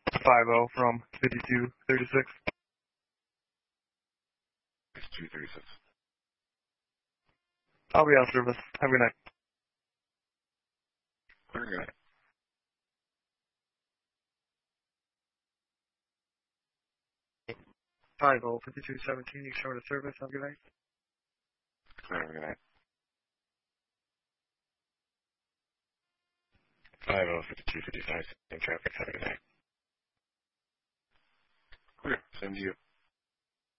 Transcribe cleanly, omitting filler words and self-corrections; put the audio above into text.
50 from 5236. 5236. I'll be on service. Have a good night. Very good. 5217, you short of service. Have a good night. Have a good night. 5255, same traffic. Have a good night. Okay, same to you.